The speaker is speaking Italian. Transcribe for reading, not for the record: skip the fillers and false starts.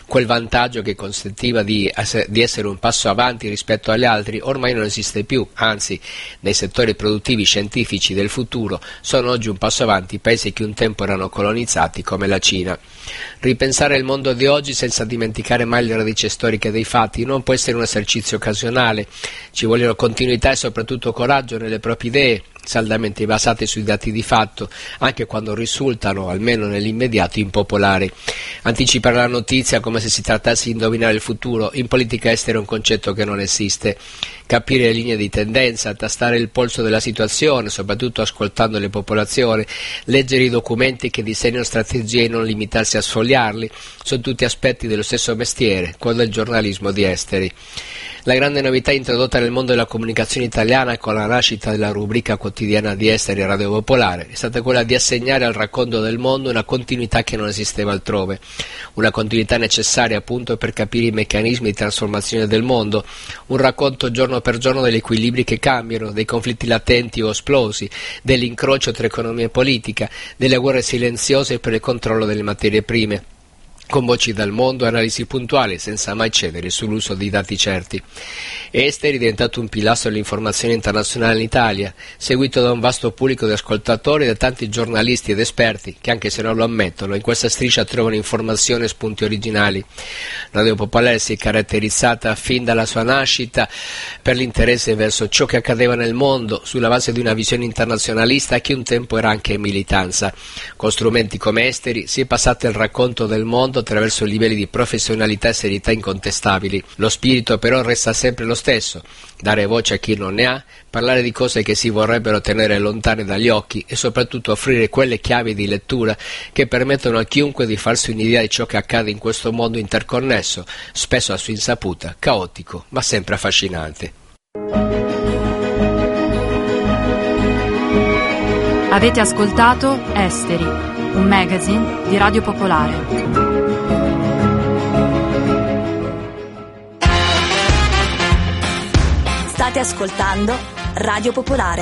Quel vantaggio che consentiva di essere un passo avanti rispetto agli altri ormai non esiste più, anzi, nei settori produttivi scientifici del futuro sono oggi un passo avanti paesi che un tempo erano colonizzati come la Cina. Ripensare il mondo di oggi senza dimenticare mai le radici storiche dei fatti non può essere un esercizio occasionale, ci vogliono continuità e soprattutto coraggio nelle proprie idee, saldamente basate sui dati di fatto, anche quando risultano, almeno nell'immediato, impopolari. Anticipare la notizia come se si trattasse di indovinare il futuro, in politica estera è un concetto che non esiste. Capire le linee di tendenza, tastare il polso della situazione, soprattutto ascoltando le popolazioni, leggere i documenti che disegnano strategie e non limitarsi a sfogliarli, sono tutti aspetti dello stesso mestiere, quello del giornalismo di esteri. La grande novità introdotta nel mondo della comunicazione italiana con la nascita della rubrica quotidiana di Esteri e Radio Popolare è stata quella di assegnare al racconto del mondo una continuità che non esisteva altrove, una continuità necessaria appunto per capire i meccanismi di trasformazione del mondo, un racconto giorno per giorno degli equilibri che cambiano, dei conflitti latenti o esplosi, dell'incrocio tra economia e politica, delle guerre silenziose per il controllo delle materie prime, con voci dal mondo e analisi puntuali, senza mai cedere sull'uso di dati certi. Esteri è diventato un pilastro dell'informazione internazionale in Italia, seguito da un vasto pubblico di ascoltatori e da tanti giornalisti ed esperti che, anche se non lo ammettono, in questa striscia trovano informazioni e spunti originali. Radio Popolare si è caratterizzata fin dalla sua nascita per l'interesse verso ciò che accadeva nel mondo, sulla base di una visione internazionalista che un tempo era anche militanza. Con strumenti come Esteri si è passato il racconto del mondo attraverso livelli di professionalità e serietà incontestabili. Lo spirito però resta sempre lo stesso: dare voce a chi non ne ha, parlare di cose che si vorrebbero tenere lontane dagli occhi e soprattutto offrire quelle chiavi di lettura che permettono a chiunque di farsi un'idea di ciò che accade in questo mondo interconnesso, spesso a sua insaputa, caotico ma sempre affascinante. Avete ascoltato Esteri, un magazine di Radio Popolare. State ascoltando Radio Popolare.